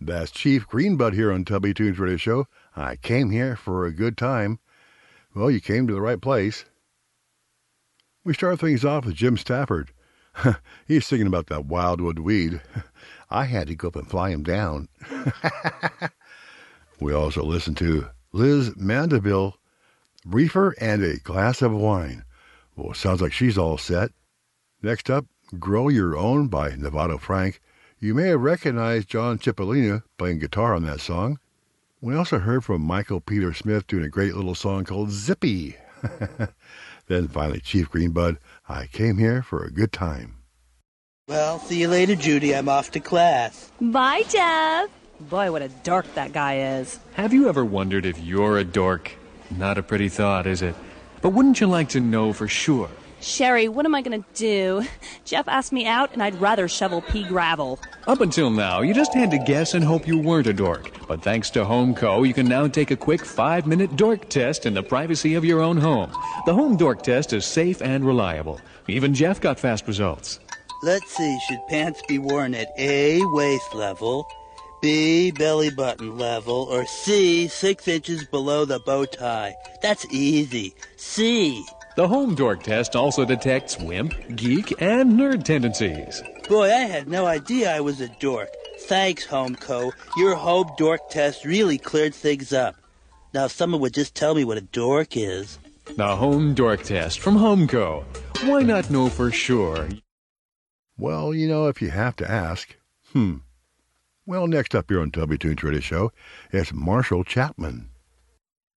That's Chief Greenbud here on Tubby Tunes Radio Show. I came here for a good time. Well, you came to the right place. We start things off with Jim Stafford. He's singing about that wildwood weed. I had to go up and fly him down. We also listen to Liz Mandeville, Reefer and a Glass of Wine. Well, sounds like she's all set. Next up, Grow Your Own by Nevado Frank. You may have recognized John Cipollina playing guitar on that song. We also heard from Michael Peter Smith doing a great little song called Zippy. Then finally, Chief Greenbud, I came here for a good time. Well, see you later, Judy. I'm off to class. Bye, Jeff. Boy, what a dork that guy is. Have you ever wondered if you're a dork? Not a pretty thought, is it? But wouldn't you like to know for sure? Sherry, what am I going to do? Jeff asked me out, and I'd rather shovel pea gravel. Up until now, you just had to guess and hope you weren't a dork. But thanks to HomeCo, you can now take a quick 5-minute dork test in the privacy of your own home. The Home Dork Test is safe and reliable. Even Jeff got fast results. Let's see, should pants be worn at A, waist level, B, belly button level, or C, 6 inches below the bow tie? That's easy. C. The Home Dork Test also detects wimp, geek, and nerd tendencies. Boy, I had no idea I was a dork. Thanks, HomeCo. Your Home Dork Test really cleared things up. Now, if someone would just tell me what a dork is. The Home Dork Test from HomeCo. Why not know for sure? Well, you know, if you have to ask. Well, next up here on Tubby Tunes Radio Show, it's Marshall Chapman.